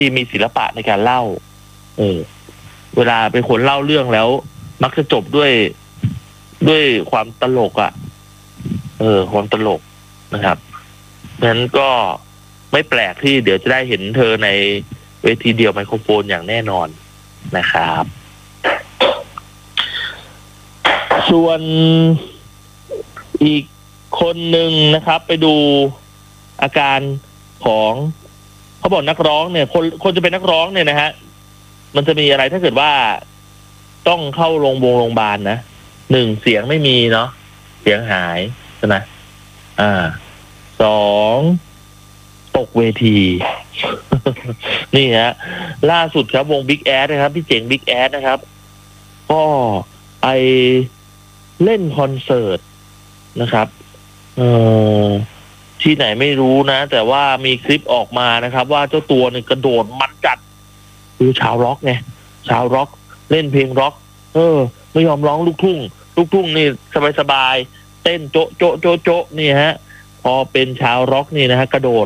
ที่มีศิลปะในการเล่าเวลาเป็นคนเล่าเรื่องแล้วมักจะจบด้วยความตลกความตลกนะครับนั้นก็ไม่แปลกที่เดี๋ยวจะได้เห็นเธอในเวทีเดียวไมโครโฟนอย่างแน่นอนนะครับส่วนอีกคนหนึ่งนะครับไปดูอาการของเขาบอกนักร้องเนี่ยคนจะเป็นนักร้องเนี่ยนะฮะมันจะมีอะไรถ้าเกิดว่าต้องเข้าโรงพยาบาลนะหนึ่งเสียงไม่มีเนาะเสียงหายใช่ไหมสองตกเวที นี่ฮะล่าสุดครับวง Big Ass นะครับพี่เจ๋ง Big Ass นะครับก็ไปเล่นคอนเสิร์ตนะครับที่ไหนไม่รู้นะแต่ว่ามีคลิปออกมานะครับว่าเจ้าตัวเนี่ยกระโดดมันจัดคือชาวร็อกไงชาวร็อกเล่นเพลงร็อกไม่ยอมร้องลูกทุ่งนี่สบายๆเต้นโจ๊ะนี่ฮะพอเป็นชาวร็อกนี่นะฮะกระโดด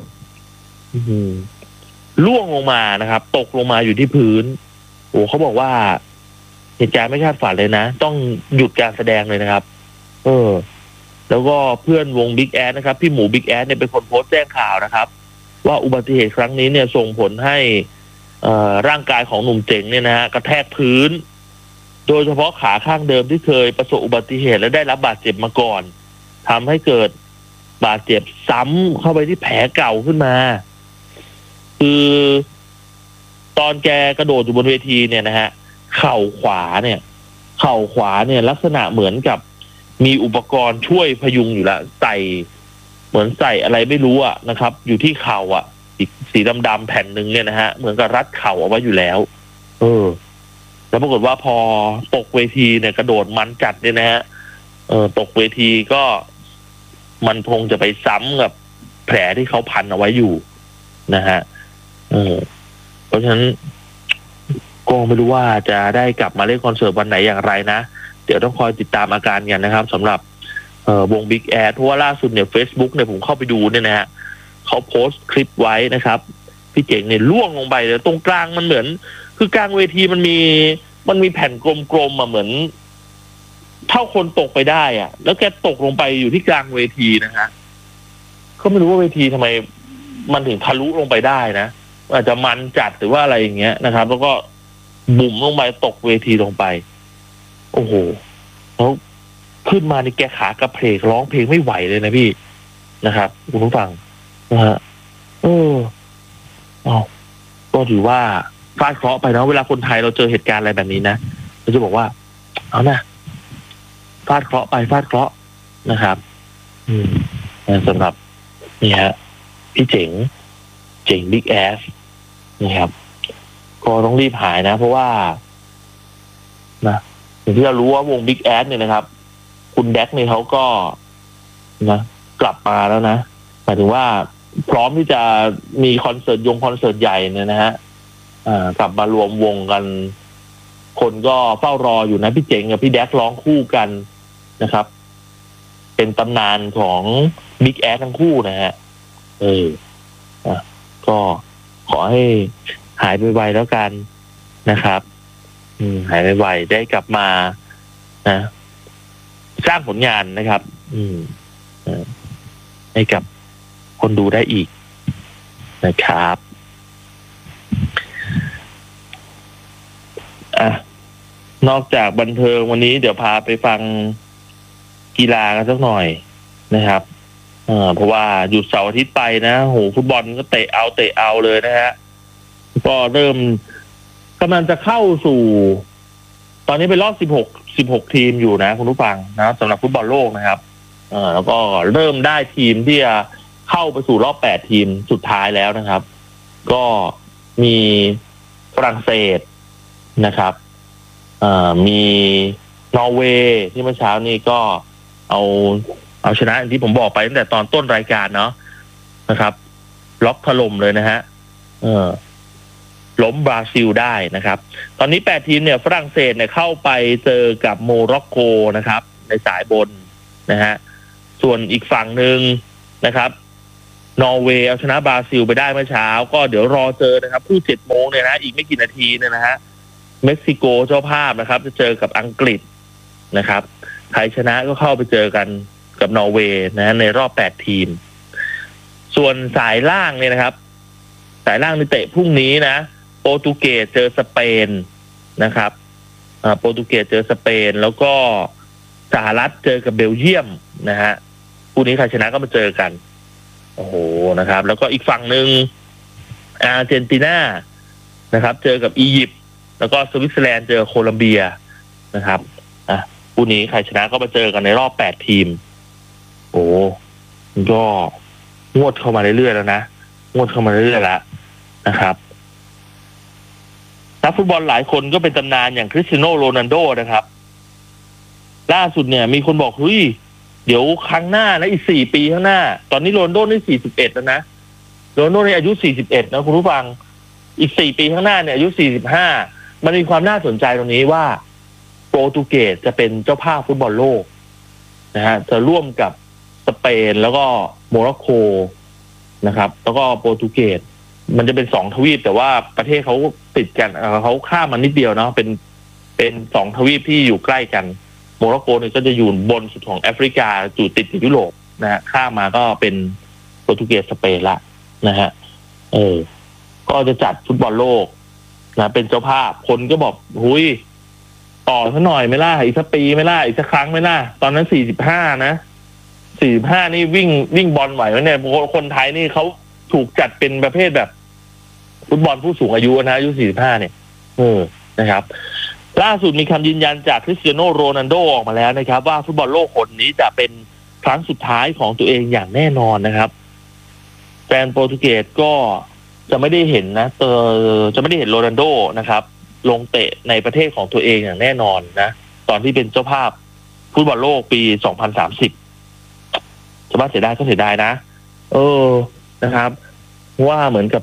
ล่วงลงมานะครับตกลงมาอยู่ที่พื้นโอ้เขาบอกว่าเหตุการณ์ไม่คาดฝันเลยนะต้องหยุดการแสดงเลยนะครับแล้วก็เพื่อนวง Big Ass นะครับพี่หมู Big Ass เนี่ยเป็นคนโพสต์แจ้งข่าวนะครับว่าอุบัติเหตุครั้งนี้เนี่ยส่งผลให้ร่างกายของหนุ่มเจ๋งเนี่ยนะฮะกระแทกพื้นโดยเฉพาะขาข้างเดิมที่เคยประสบอุบัติเหตุและได้รับบาดเจ็บมาก่อนทำให้เกิดบาดเจ็บซ้ำเข้าไปที่แผลเก่าขึ้นมาคือตอนแกกระโดดอยู่บนเวทีเนี่ยนะฮะเข่าขวาเนี่ยลักษณะเหมือนกับมีอุปกรณ์ช่วยพยุงอยู่ละเหมือนใส่อะไรไม่รู้อะนะครับอยู่ที่เข่าอะสีดำๆแผ่นหนึ่งเนี่ยนะฮะเหมือนกับรัดเข่าเอาไว้อยู่แล้วแล้วปรากฏว่าพอตกเวทีเนี่ยกระโดดมันจัดเนี่ยนะฮะตกเวทีก็มันคงจะไปซ้ำกับแผลที่เขาพันเอาไว้อยู่นะฮะเพราะฉะนั้นก็ไม่รู้ว่าจะได้กลับมาเล่นคอนเสิร์ตวันไหนอย่างไรนะเดี๋ยวต้องคอยติดตามอาการกันนะครับสำหรับวง Big Ass เพราะว่าล่าสุดเนี่ย Facebook เนี่ยผมเข้าไปดูเนี่ยนะฮะเขาโพสต์คลิปไว้นะครับพี่เจ๋งเนี่ยล่วงลงไปเลยตรงกลางมันเหมือนคือกลางเวทีมันมีแผ่นกลมๆเหมือนเท่าคนตกไปได้อะแล้วแกตกลงไปอยู่ที่กลางเวทีนะฮะก็ไม่รู้ว่าเวทีทำไมมันถึงทะลุลงไปได้นะอาจจะมันจัดหรือว่าอะไรอย่างเงี้ยนะครับแล้วก็บุ๋มลงไปตกเวทีลงไปโอ้โหแล้วขึ้นมาในแกขากระเพกร้องเพลงไม่ไหวเลยนะพี่นะครับคุณผู้ฟังนะฮะก็ถือว่าฟาดเคราะห์ไปนะเวลาคนไทยเราเจอเหตุการณ์อะไรแบบนี้นะเราจะบอกว่าเอานะฟาดเคราะห์ไปฟาดเคราะห์นะครับสำหรับนี่ฮะพี่เจ๋งBig Ass นะครับก็ต้องรีบหายนะเพราะว่านะอย่างที่เรารู้ว่าวง Big Ass เนี่ยนะครับคุณแดกเนี่ยเขาก็นะกลับมาแล้วนะหมายถึงว่าพร้อมที่จะมีคอนเสิร์ตใหญ่เนี่ยนะฮะกลับมารวมวงกันคนก็เฝ้ารออยู่นะพี่เจ๋งกับพี่แดกร้องคู่กันนะครับเป็นตำนานของ Big Ass ทั้งคู่นะฮะก็ขอให้หายไวๆแล้วกันนะครับหายไวๆได้กลับมานะสร้างผลงานนะครับให้กับคนดูได้อีกนะครับนอกจากบันเทิงวันนี้เดี๋ยวพาไปฟังกีฬากันสักหน่อยนะครับเพราะว่าหยุดเสาร์อาทิตย์ไปนะโหฟุตบอลก็เตะเอาเลยนะฮะก็เริ่มกำลังจะเข้าสู่ตอนนี้เป็นรอบ16ทีมอยู่นะคุณผู้ฟังนะสำหรับฟุตบอลโลกนะครับแล้วก็เริ่มได้ทีมที่จะเข้าไปสู่รอบ8ทีมสุดท้ายแล้วนะครับก็มีฝรั่งเศสนะครับมีนอร์เวย์ที่เมื่อเช้านี้ก็เอาชนะอย่างที่ผมบอกไปตั้งแต่ตอนต้นรายการเนาะนะครับล็อกถล่มเลยนะฮะล้มบราซิลได้นะครับตอนนี้8ทีมเนี่ยฝรั่งเศสเนี่ยเข้าไปเจอกับโมร็อกโกนะครับในสายบนนะฮะส่วนอีกฝั่งหนึ่งนะครับนอร์เวย์เอาชนะบราซิลไปได้เมื่อเช้าก็เดี๋ยวรอเจอนะครับคู่7 โมงเนี่ยนะอีกไม่กี่นาทีเนี่ยนะฮะเม็กซิโกเจ้าภาพนะครับจะเจอกับอังกฤษนะครับใครชนะก็เข้าไปเจอกันกับนอร์เวย์นะในรอบ8 ทีมส่วนสายล่างเนี่ยนะครับสายล่างในเตะพรุ่งนี้นะโปรตุเกสเจอสเปนนะครับโปรตุเกสเจอสเปนแล้วก็สหรัฐเจอกับเบลเยียมนะฮะคู่นี้ใครชนะก็มาเจอกันโอ้โหนะครับแล้วก็อีกฝั่งหนึ่งอาร์เจนตินานะครับเจอกับอียิปต์แล้วก็สวิตเซอร์แลนด์เจอโคลัมเบียนะครับคู่นี้ใครชนะก็มาเจอกันในรอบ8 ทีมโอ้ก็งวดเข้ามาเรื่อยๆแล้วนะงวดเข้ามาเรื่อยๆแล้วนะครับนักฟุตบอลหลายคนก็เป็นตำนานอย่างคริสเตียโนโรนัลโดนะครับล่าสุดเนี่ยมีคนบอกเฮ้ยเดี๋ยวครั้งหน้านะอีก4 ปีข้างหน้าตอนนี้โรนัลโดนี่41แล้วนะโรนัลโดนี่อายุ41นะคุณผู้ฟังอีก4 ปีข้างหน้าเนี่ยอายุ45มันมีความน่าสนใจตรงนี้ว่าโปรตุเกสจะเป็นเจ้าภาพฟุตบอลโลกนะฮะจะร่วมกับสเปนแล้วก็โมร็อกโกนะครับแล้วก็โปรตุเกสมันจะเป็น2 ทวีปแต่ว่าประเทศเขาติดกันเขาข้ามมันนิดเดียวเนาะเป็น2 ทวีปที่อยู่ใกล้กันโมร็อกโกเนี่ยก็จะอยู่บนสุดของแอฟริกาอยู่ติดกับยุโรปนะฮะข้ามมาก็เป็นโปรตุเกสสเปนละนะฮะก็จะจัดฟุตบอลโลกนะเป็นเจ้าภาพคนก็บอกหุยต่อสักหน่อยไหมล่ะอีกสักปีไหมล่ะอีกสักครั้งไหมล่ะตอนนั้น45นะ45นี่วิ่งบอลไหวไหมเนี่ยคนไทยนี่เขาถูกจัดเป็นประเภทแบบฟุตบอลผู้สูงอายุนะอายุ45เนี่ยนะครับล่าสุดมีคำยืนยันจากคริสเตียโนโรนัลโดออกมาแล้วนะครับว่าฟุตบอลโลกคนนี้จะเป็นครั้งสุดท้ายของตัวเองอย่างแน่นอนนะครับแฟนโปรตุเกสก็จะไม่ได้เห็นนะจะไม่ได้เห็นโรนัลโดนะครับลงเตะในประเทศของตัวเองอย่างแน่นอนนะตอนที่เป็นเจ้าภาพฟุตบอลโลกปี2030จะว่าเสียดายก็เสียดายนะนะครับว่าเหมือนกับ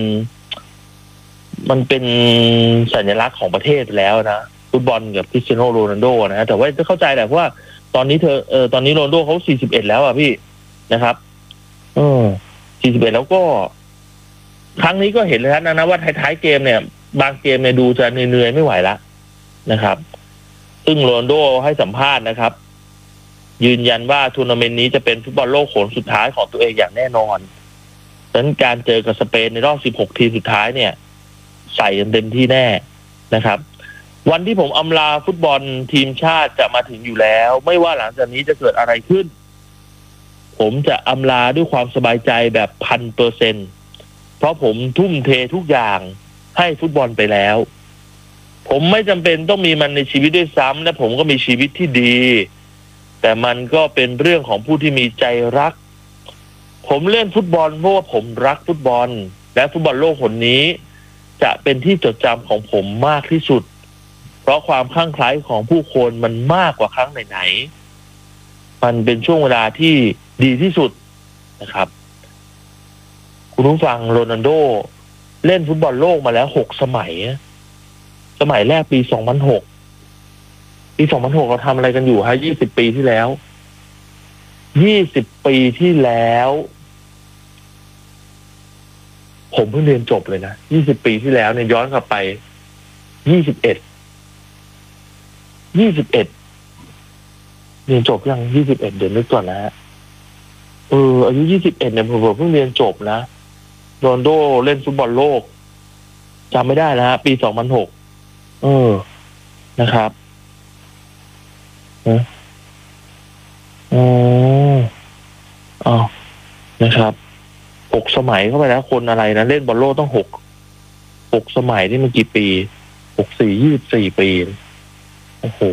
มันเป็นสัญลักษณ์ของประเทศแล้วนะฟุตบอลกับคริสเตียโนโรนัลโดนะแต่ว่าจะเข้าใจแหละเพราะว่าตอนนี้ตอนนี้โรนัลโดเขา41แล้วอ่ะพี่นะครับ41แล้วก็ครั้งนี้ก็เห็นเลยนะว่าท้ายๆเกมเนี่ยบางเกมเนี่ยดูจะเหนื่อยไม่ไหวแล้วนะครับซึ่งโรนัลโดให้สัมภาษณ์นะครับยืนยันว่าทัวร์นาเมนต์นี้จะเป็นฟุตบอลโลกโขนสุดท้ายของตัวเองอย่างแน่นอนดังนั้นการเจอกับสเปนในรอบ16 ทีมสุดท้ายเนี่ยใส่กันเต็มที่แน่นะครับวันที่ผมอำลาฟุตบอลทีมชาติจะมาถึงอยู่แล้วไม่ว่าหลังจากนี้จะเกิดอะไรขึ้นผมจะอำลาด้วยความสบายใจแบบ 1,000%เพราะผมทุ่มเททุกอย่างให้ฟุตบอลไปแล้วผมไม่จำเป็นต้องมีมันในชีวิตด้วยซ้ำและผมก็มีชีวิตที่ดีแต่มันก็เป็นเรื่องของผู้ที่มีใจรักผมเล่นฟุตบอลเพราะว่าผมรักฟุตบอลและฟุตบอลโลกคนนี้จะเป็นที่จดจำของผมมากที่สุดเพราะความคลั่งไคล้ของผู้คนมันมากกว่าครั้งไหนๆมันเป็นช่วงเวลาที่ดีที่สุดนะครับคุณผู้ฟังโรนัลโดเล่นฟุตบอลโลกมาแล้ว6 สมัยสมัยแรกปี2006ปี2006เราทำอะไรกันอยู่ฮะ20 ปีที่แล้ว20 ปีที่แล้วผมเพิ่งเรียนจบเลยนะ20 ปีที่แล้วเนี่ยย้อนกลับไป21เรียนจบยัง21เดี๋ยวนึกก่อนนะฮะอายุ21เนี่ยผมเพิ่งเรียนจบนะโรนัลโดเล่นฟุตบอลโลกจำไม่ได้แล้วฮะปี2006นะครับนะครับ6 สมัยเข้าไปแล้วคนอะไรนะเล่นบอลโลกต้อง6 สมัยนี่มันกี่ปี24ปีโอ้โห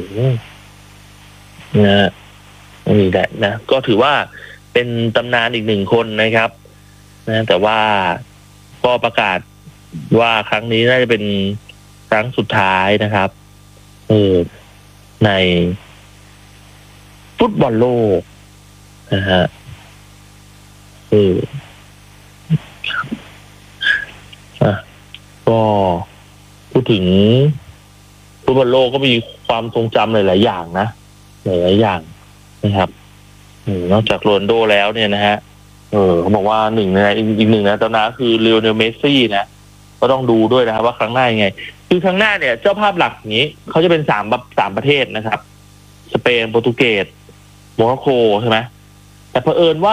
นะนี่แหละนะก็ถือว่าเป็นตำนานอีก1 คนนะครับนะแต่ว่าก็ประกาศว่าครั้งนี้น่าจะเป็นครั้งสุดท้ายนะครับในฟุตบอลโลกนะฮะก็พูดถึงฟุตบอลโลกก็มีความทรงจำหลายๆอย่างนะหลายๆอย่างนะครับนอกจากโรนัลโดแล้วเนี่ยนะฮะเขาบอกว่าหนึ่งในอีกหนึ่งนะตอนนั้นคือเลโอเนลเมสซี่นะก็ต้องดูด้วยนะครับว่าครั้งหน้ายังไงคือครั้งหน้าเนี่ยเจ้าภาพหลักอย่างนี้เขาจะเป็นสามประเทศนะครับสเปนโปรตุเกสโมร็อกโกใช่ไหมแต่เผอิญว่า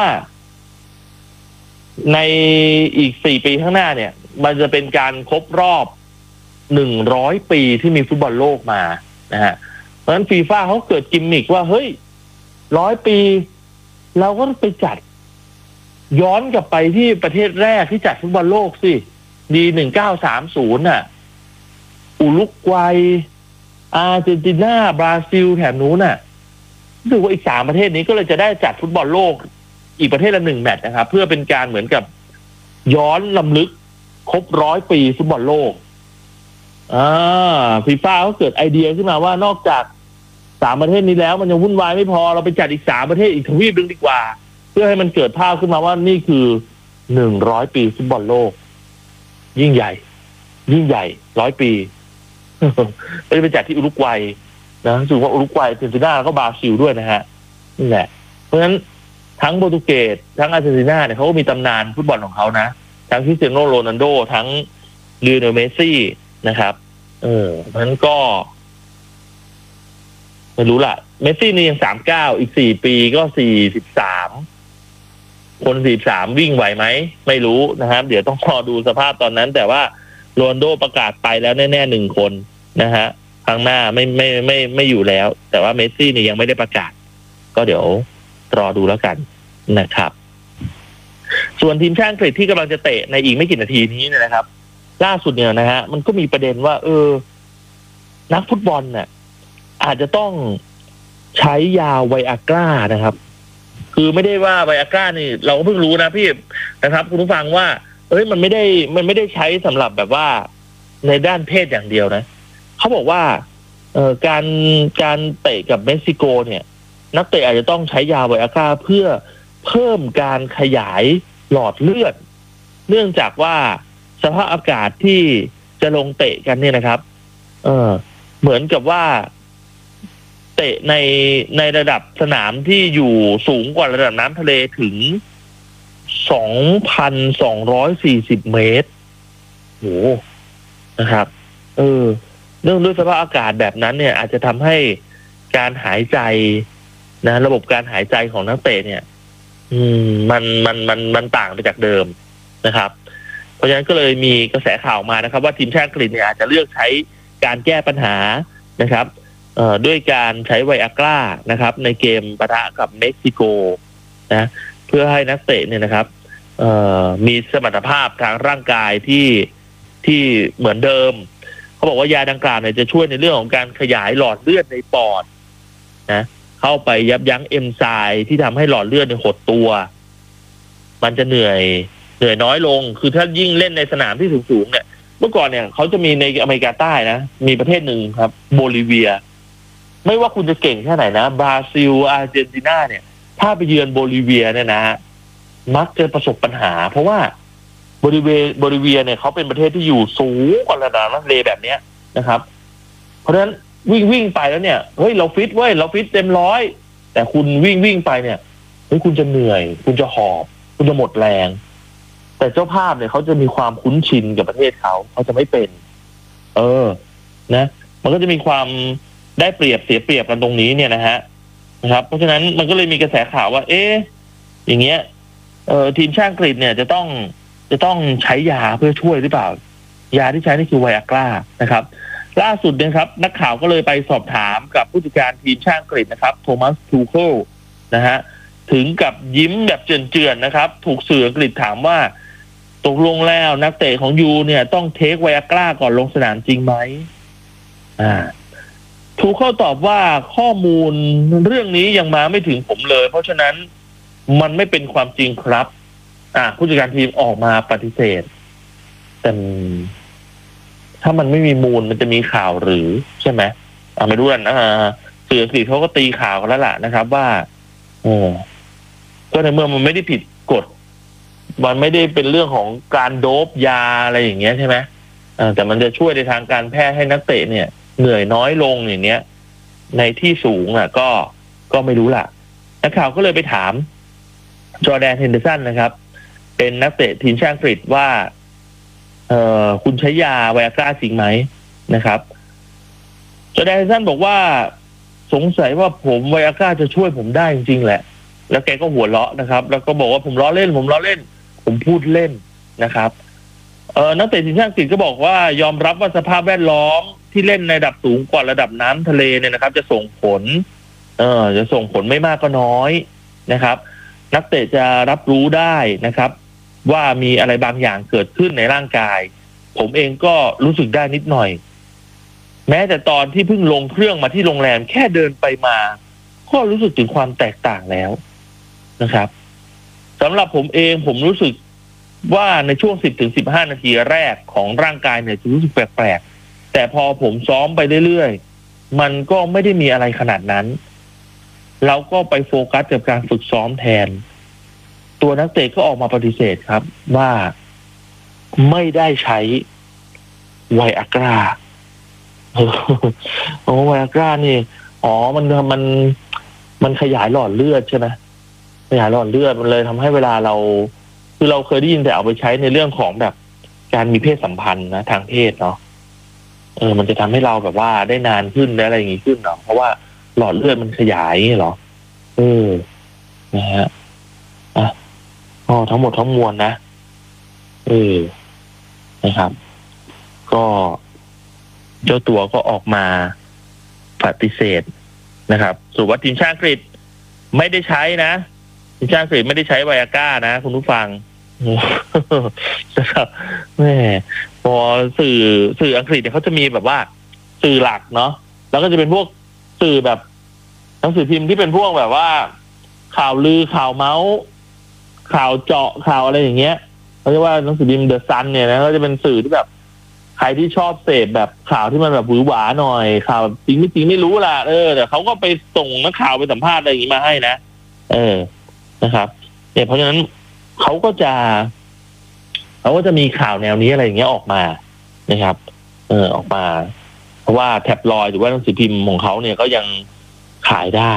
ในอีก4 ปีข้างหน้าเนี่ยมันจะเป็นการครบรอบ100 ปีที่มีฟุตบอลโลกมานะฮะเพราะฉะนั้นฟีฟ่าเขาเกิดกิมมิกว่าเฮ้ย100 ปีเราก็ไปจัดย้อนกลับไปที่ประเทศแรกที่จัดฟุตบอลโลกสิดี1930น่ะอุรุกวัยอาร์เจนตินาบราซิลแถบนู้นน่ะรู้สึกว่าอีก3 ประเทศนี้ก็เลยจะได้จัดฟุตบอลโลกอีกประเทศละ1 แมตช์นะครับเพื่อเป็นการเหมือนกับย้อนลำลึกครบ100 ปีฟุตบอลโลกฟีฟ่าก็เกิดไอเดียขึ้นมาว่านอกจาก3 ประเทศนี้แล้วมันยังวุ่นวายไม่พอเราไปจัดอีก3 ประเทศอีกทวีปนึงดีกว่าเพื่อให้มันเกิดภาพขึ้นมาว่านี่คือ100 ปีฟุตบอลโลกยิ่งใหญ่100 ปีไปจัดที่อุรุกวัยนะรู้สึกว่าอุรุกวัยอาร์เจนตินาแล้วก็บราซิลด้วยนะฮะนี่แหละเพราะฉะนั้นทั้งโปรตุเกสทั้งอาร์เจนตินาเนี่ยเขาก็มีตำนานฟุตบอลของเขานะทั้งคริสเตียโนโรนัลโดทั้งลีโอเนลเมสซี่นะครับเพราะฉะนั้นก็ไม่รู้ล่ะเมสซี่นี่ยัง39อีก4 ปีก็43คน43วิ่งไหวไหมไม่รู้นะครับเดี๋ยวต้องรอดูสภาพตอนนั้นแต่ว่าโรนัลโดประกาศไปแล้วแน่ๆ1 คนนะฮะข้างหน้าไม่อยู่แล้วแต่ว่าเมสซี่นี่ยังไม่ได้ประกาศก็เดี๋ยวรอดูแล้วกันนะครับส่วนทีมชาติอังกฤษที่กำลังจะเตะในอีกไม่กี่นาทีนี้เนี่ยนะครับล่าสุดเนี่ยนะฮะมันก็มีประเด็นว่านักฟุตบอลเนี่ยอาจจะต้องใช้ยาไวอากร้านะครับคือไม่ได้ว่าไวอากร้านี่เราก็เพิ่งรู้นะพี่นะครับคุณผู้ฟังว่ามันไม่ได้ใช้สำหรับแบบว่าในด้านเพศอย่างเดียวนะเขาบอกว่าการเตะกับเม็กซิโกเนี่ยนักเตะอาจจะต้องใช้ยาไวอากร้าเพื่อเพิ่มการขยายหลอดเลือดเนื่องจากว่าสภาพอากาศที่จะลงเตะกันเนี่ยนะครับเหมือนกับว่าเตะในระดับสนามที่อยู่สูงกว่าระดับน้ำทะเลถึง 2,240 เมตรโหนะครับเนื่องด้วยสภาพอากาศแบบนั้นเนี่ยอาจจะทำให้การหายใจนะระบบการหายใจของนักเตะเนี่ยมันต่างไปจากเดิมนะครับเพราะฉะนั้นก็เลยมีกระแสข่าวมานะครับว่าทีมชาติอังกฤษเนี่ยอาจจะเลือกใช้การแก้ปัญหานะครับด้วยการใช้ไวอากร้านะครับในเกมปะทะกับเม็กซิโกนะเพื่อให้นักเตะเนี่ยนะครับมีสมรรถภาพทางร่างกายที่เหมือนเดิมเขาบอกว่ายาดังกล่าวเนี่ยจะช่วยในเรื่องของการขยายหลอดเลือดในปอดนะเข้าไปยับยั้งเอนไซม์ที่ทำให้หลอดเลือดเนี่ยหดตัวมันจะเหนื่อยน้อยลงคือถ้ายิ่งเล่นในสนามที่สูงๆเนี่ยเมื่อก่อนเนี่ยเขาจะมีในอเมริกาใต้นะมีประเทศหนึ่งครับโบลิเวียไม่ว่าคุณจะเก่งแค่ไหนนะบราซิลอาร์เจนตินาเนี่ยถ้าไปเยือนโบลิเวียเนี่ยนะมักจะประสบปัญหาเพราะว่าโบลิเวียเนี่ยเขาเป็นประเทศที่อยู่สูงกว่าระดับน้ำทะเลแบบเนี้ยนะครับเพราะฉะนั้นวิ่งไปแล้วเนี่ยเฮ้ยเราฟิตเต็มร้อยแต่คุณวิ่งไปเนี่ยเฮ้ยคุณจะเหนื่อยคุณจะหอบคุณจะหมดแรงแต่เจ้าภาพเนี่ยเขาจะมีความคุ้นชินกับประเทศเขาจะไม่เป็นนะมันก็จะมีความได้เปรียบเสียเปรียบกันตรงนี้เนี่ยนะครับเพราะฉะนั้นมันก็เลยมีกระแสข่าวว่าอย่างเงี้ยทีมชาติอังกฤษเนี่ยจะต้องใช้ยาเพื่อช่วยหรือเปล่ายาที่ใช้นี่คือไวอากร้านะครับล่าสุดนะครับนักข่าวก็เลยไปสอบถามกับผู้จัดการทีมชาติอังกฤษนะครับโทมัสทูเคิลนะฮะถึงกับยิ้มแบบเจือนๆนะครับถูกสื่ออังกฤษถามว่าตกลงแล้วนักเตะของยูเนี่ยต้องเทคไวอากร้าก่อนลงสนามจริงไหมทูเคิลตอบว่าข้อมูลเรื่องนี้ยังมาไม่ถึงผมเลยเพราะฉะนั้นมันไม่เป็นความจริงครับผู้จัดการทีมออกมาปฏิเสธแต่ถ้ามันไม่มีมูลมันจะมีข่าวหรือใช่ไหมไม่รู้นะสื่ออังกฤษเขาก็ตีข่าวกันแล้วล่ะนะครับว่าก็ในเมื่อมันไม่ได้ผิดกฎมันไม่ได้เป็นเรื่องของการโดปยาอะไรอย่างเงี้ยใช่ไหมแต่มันจะช่วยในทางการแพทย์ให้นักเตะเนี่ยเหนื่อยน้อยลงอย่างเนี้ยในที่สูงก็ไม่รู้ล่ะนักข่าวก็เลยไปถามจอร์แดน เฮนเดอร์สันนะครับเป็นนักเตะทีมชาติอังกฤษว่าคุณใช้ยาไวอากร้าจริงไหมนะครับจอร์แดน เฮนเดอร์สันบอกว่าสงสัยว่าผมไวอากร้าจะช่วยผมได้จริงๆแหละแล้วแกก็หัวเราะนะครับแล้วก็บอกว่าผมล้อเล่นผมพูดเล่นนะครับนักเตะทีมชาติอังกฤษก็บอกว่ายอมรับว่าสภาพแวดล้อมที่เล่นในระดับสูงกว่าระดับน้ำทะเลเนี่ยนะครับจะส่งผลไม่มากก็น้อยนะครับนักเตะจะรับรู้ได้นะครับว่ามีอะไรบางอย่างเกิดขึ้นในร่างกายผมเองก็รู้สึกได้นิดหน่อยแม้แต่ตอนที่เพิ่งลงเครื่องมาที่โรงแรมแค่เดินไปมาก็รู้สึกถึงความแตกต่างแล้วนะครับสำหรับผมเองผมรู้สึกว่าในช่วง 10-15 นาทีแรกของร่างกายเนี่ยจะรู้สึกแปลกๆแต่พอผมซ้อมไปเรื่อยๆมันก็ไม่ได้มีอะไรขนาดนั้นเราก็ไปโฟกัสกับการฝึกซ้อมแทนตัวนักเตะก็ออกมาปฏิเสธครับว่าไม่ได้ใช้ไวอากร้าไวอากร้านี่มันขยายหลอดเลือดใช่ไหมขยายหลอดเลือดมันเลยทำให้เวลาเราคือเราเคยได้ยินแต่เอาไปใช้ในเรื่องของแบบการมีเพศสัมพันธ์นะทางเพศเนาะมันจะทำให้เราแบบว่าได้นานขึ้นได้อะไรอย่างงี้ขึ้นเนาะเพราะว่าหลอดเลือดมันขยายเหรอนะฮะทั้งหมดทั้งมวลนะนะครับก็เจ้าตัวก็ออกมาปฏิเสธนะครับส่วนว่าทีมชาติอังกฤษไม่ได้ใช้นะทีมชาติอังกฤษไม่ได้ใช้ไวอาก้านะคุณผู้ฟังนะครับแม่พอสื่ออังกฤษเนี่ยเขาจะมีแบบว่าสื่อหลักเนาะแล้วก็จะเป็นพวกสื่อแบบหนังสือพิมพ์ที่เป็นพวกแบบว่าข่าวลือข่าวเมาส์ข่าวเจาะข่าวอะไรอย่างเงี้ยเขาเรียกว่าหนังสือพิมพ์เดอะซันเนี่ยนะก็จะเป็นสื่อที่แบบใครที่ชอบเสพแบบข่าวที่มันแบบหวือหวาหน่อยข่าวจริงไม่จริงไม่รู้ล่ะแต่เขาก็ไปส่งนักข่าวไปสัมภาษณ์อะไรอย่างงี้มาให้นะนะครับเนี่ยเพราะฉะนั้นเขาก็จะมีข่าวแนวนี้อะไรอย่างเงี้ยออกมานะครับออกมาเพราะว่าแท็บลอยด์หรือว่าหนังสือพิมพ์ของเขาเนี่ยก็ยังขายได้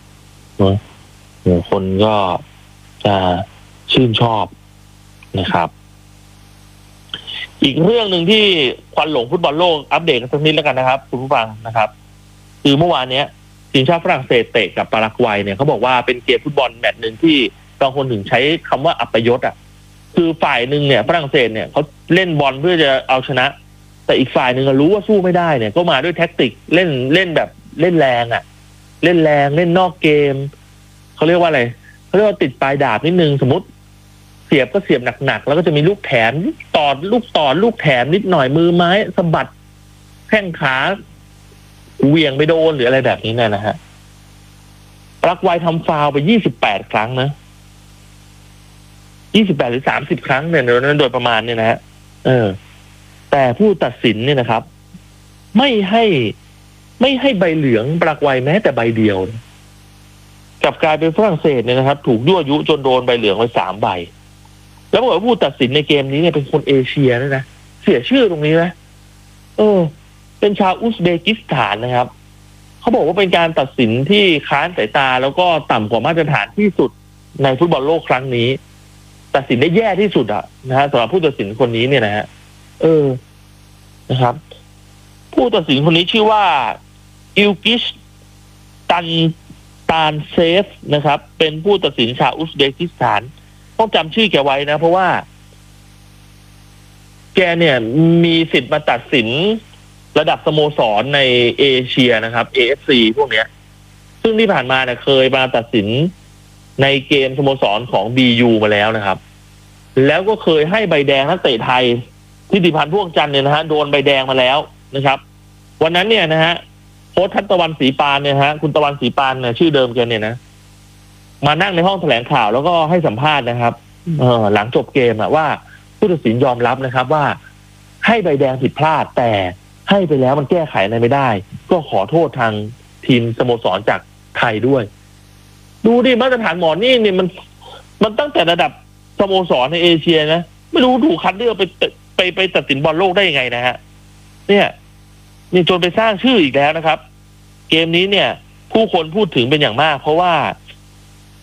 คนก็จะชื่นชอบนะครับอีกเรื่องหนึ่งที่ควันหลงฟุตบอลโลกอัปเดตกันสักนิดแล้วกันนะครับคุณผู้ฟังนะครับคือเมื่อวานนี้ทีมชาติฝรั่งเศสเตะกับปารากวัยเนี่ยเขาบอกว่าเป็นเกมฟุตบอลแมตช์หนึ่งที่บางคนถึงใช้คำว่าอัปยศคือฝ่ายหนึ่งเนี่ยฝรั่งเศสเนี่ยเขาเล่นบอลเพื่อจะเอาชนะแต่อีกฝ่ายหนึ่งรู้ว่าสู้ไม่ได้เนี่ยก็มาด้วยแท็กติกเล่นแบบเล่นแรงเล่นแรงเล่นนอกเกมเขาเรียกว่าอะไรเขาเรียกว่าติดปลายดาบนิดนึงสมมติเสียบก็เสียบหนักๆแล้วก็จะมีลูกแถมลูกแถมนิดหน่อยมือไม้สะบัดแข้งขาเหวี่ยงไปโดนหรืออะไรแบบนี้นะฮะปารากวัยทำฟาวล์ไป28 ครั้งนะ28 หรือ 30 ครั้งเนี่ยโดยประมาณเนี่ยนะฮะแต่ผู้ตัดสินเนี่ยนะครับไม่ให้ใบเหลืองปารากวัยแม้แต่ใบเดียวกลับกลายเป็นฝรั่งเศสเนี่ยนะครับถูกยั่วยุจนโดนใบเหลืองไป3 ใบแล้วบอกว่าผู้ตัดสินในเกมนี้เนี่ยเป็นคนเอเชียนะเสียชื่อตรงนี้นะเป็นชาวอุซเบกิสถานนะครับเขาบอกว่าเป็นการตัดสินที่ค้านสายตาแล้วก็ต่ำกว่ามาตรฐานที่สุดในฟุตบอลโลกครั้งนี้ตัดสินได้แย่ที่สุดนะฮะสำหรับผู้ตัดสินคนนี้เนี่ยนะฮะนะครับผู้ตัดสินคนนี้ชื่อว่าอิลกิชตานเซฟนะครับเป็นผู้ตัดสินชาวอุซเบกิสถานต้องจำชื่อแกไว้นะเพราะว่าแกเนี่ยมีสิทธิ์มาตัดสินระดับสโมสรในเอเชียนะครับ AFC พวกเนี้ยซึ่งที่ผ่านมาเนี่ยเคยมาตัดสินในเกมสโมสรของ BU มาแล้วนะครับแล้วก็เคยให้ใบแดงนักเตะไทยทิติพันธ์พ่วงจันทร์เนี่ยนะฮะโดนใบแดงมาแล้วนะครับวันนั้นเนี่ยนะฮะโค้ชทัศน์ตะวันศรีปานเนี่ยฮะคุณตะวันศรีปานเนี่ยชื่อเดิมแกเนี่ยนะมานั่งในห้องแถลงข่าวแล้วก็ให้สัมภาษณ์นะครับหลังจบเกมว่าผู้ตัดสินยอมรับนะครับว่าให้ใบแดงผิดพลาดแต่ให้ไปแล้วมันแก้ไขอะไรไม่ได้ก็ขอโทษทางทีมสโมสรจากไทยด้วยดูดิมาตรฐานหมอนี่เนี่ยมันตั้งแต่ระดับสโมสรในเอเชียนะไม่รู้ถูกคัดเลือกไปตัดสินบอลโลกได้ยังไงนะฮะเนี่ยจนไปสร้างชื่ออีกแล้วนะครับเกมนี้เนี่ยผู้คนพูดถึงเป็นอย่างมากเพราะว่า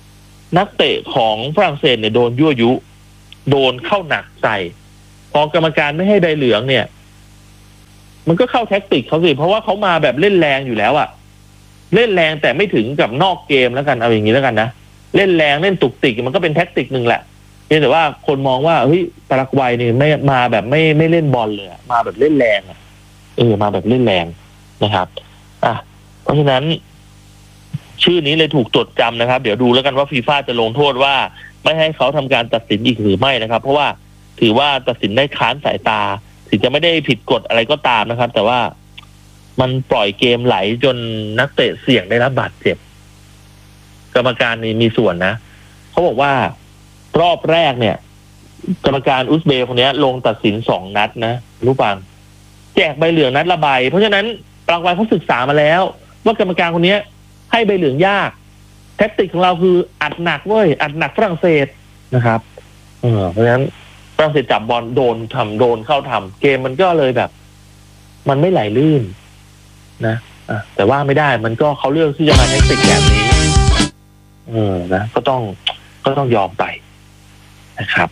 นักเตะของฝรั่งเศสเนี่ยโดนยั่วยุ โดนเข้าหนักใส่พอกรรมการไม่ให้ใบเหลืองเนี่ยมันก็เข้าแท็กติกเขาสิเพราะว่าเขามาแบบเล่นแรงอยู่แล้วอะเล่นแรงแต่ไม่ถึงกับนอกเกมแล้วกันเอาอย่างนี้แล้วกันนะเล่นแรงเล่นตุกติกมันก็เป็นแท็กติกหนึ่งแหละเพียงแต่ว่าคนมองว่าเฮ้ยปารากวัยนี่ไม่มาแบบไม่เล่นบอลเลยมาแบบเล่นแรงมาแบบเล่นแรงนะครับเพราะฉะนั้นชื่อนี้เลยถูกจดจำนะครับเดี๋ยวดูแล้วกันว่าฟีฟ่าจะลงโทษว่าไม่ให้เขาทำการตัดสินอีกหรือไม่นะครับเพราะว่าถือว่าตัดสินได้ค้านสายตาถึงจะไม่ได้ผิดกฎอะไรก็ตามนะครับแต่ว่ามันปล่อยเกมไหลจนนักเตะเสี่ยงได้รับบาดเจ็บกรรมการนี่มีส่วนนะเขาบอกว่ารอบแรกเนี่ยกรรมการอุซเบย์คนนี้ลงตัดสิน2 นัดนะรู้ปังแจกใบเหลืองนัดละใบเพราะฉะนั้นปรางวัลเขาศึกษามาแล้วว่ากรรมการคนนี้ให้ใบเหลืองยากแท็กติกของเราคืออัดหนักเว้ยอัดหนักฝรั่งเศสนะครับเพราะฉะนั้นฝรั่งเศสจับบอลโดนเข้าทำเกมมันก็เลยแบบมันไม่ไหลลื่นนะแต่ว่าไม่ได้มันก็เขาเลือกที่จะมาแท็กติกแบบนี้นะก็ต้องยอมไปนะครับ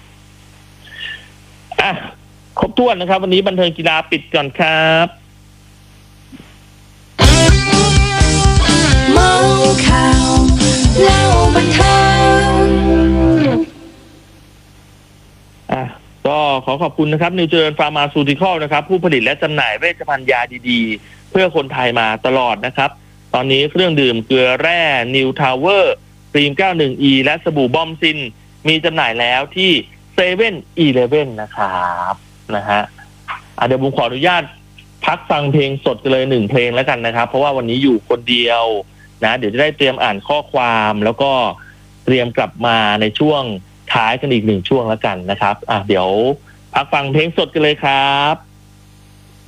ครบถ้วนนะครับวันนี้บันเทิงกีฬาปิดก่อนครับเมาข่าวเล่าบันเทิงก็ขอขอบคุณนะครับนิวเจริญฟาร์มาซูติคอลนะครับผู้ผลิตและจำหน่ายเวชภัณฑ์ยาดีๆเพื่อคนไทยมาตลอดนะครับตอนนี้เครื่องดื่มเกลือแร่นิวทาวเวอร์ครีม 91E และสบู่บอมซินมีจำหน่ายแล้วที่7-Eleven นะครับนะฮะเดี๋ยวผมขออนุญาตพักฟังเพลงสดกันเลย1 เพลงแล้วกันนะครับเพราะว่าวันนี้อยู่คนเดียวนะเดี๋ยวจะได้เตรียมอ่านข้อความแล้วก็เตรียมกลับมาในช่วงท้ายกันอีก1 ช่วงแล้วกันนะครับเดี๋ยวพักฟังเพลงสดกันเลยครับ